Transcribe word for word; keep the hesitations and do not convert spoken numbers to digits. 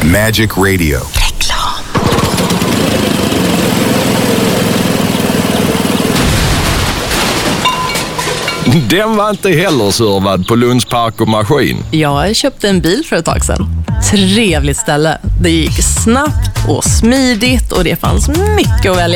Magic Radio. Reklam. Den var inte heller servad på Lunds Park och Maskin. Jag köpte en bil för ett tag sedan. Trevligt ställe. Det gick snabbt och smidigt och det fanns mycket att välja